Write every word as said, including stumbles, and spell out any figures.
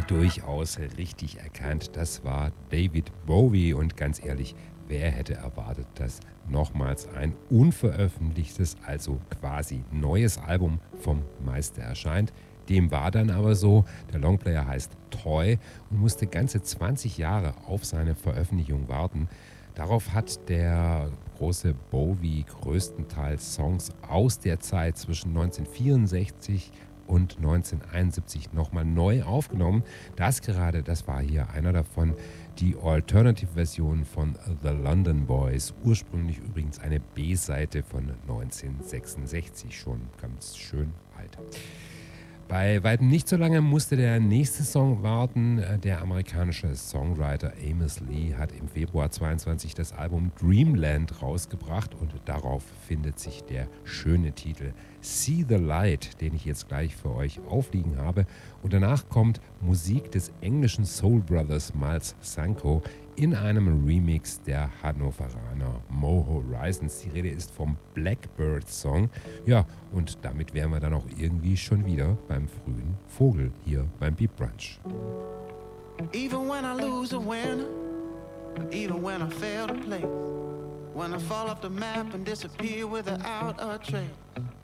durchaus richtig erkannt. Das war David Bowie und ganz ehrlich, wer hätte erwartet, dass nochmals ein unveröffentlichtes, also quasi neues Album vom Meister erscheint. Dem war dann aber so, der Longplayer heißt Toy und musste ganze zwanzig Jahre auf seine Veröffentlichung warten. Darauf hat der große Bowie größtenteils Songs aus der Zeit zwischen neunzehnhundertvierundsechzig und neunzehnhunderteinundsiebzig nochmal neu aufgenommen. Das gerade, das war hier einer davon, die Alternative-Version von The London Boys, ursprünglich übrigens eine B-Seite von neunzehnhundertsechsundsechzig, schon ganz schön alt. Bei weitem nicht so lange musste der nächste Song warten. Der amerikanische Songwriter Amos Lee hat im Februar zweiundzwanzig das Album Dreamland rausgebracht und darauf findet sich der schöne Titel See the Light, den ich jetzt gleich für euch aufliegen habe. Und danach kommt Musik des englischen Soul Brothers Miles Sanko in einem Remix der Hannoveraner Mo Horizons. Die Rede ist vom Blackbird Song. Ja, und damit wären wir dann auch irgendwie schon wieder beim frühen Vogel hier beim Beat Brunch. Even when I lose a winner, even when I fail to play, when I fall off the map and disappear without a trace,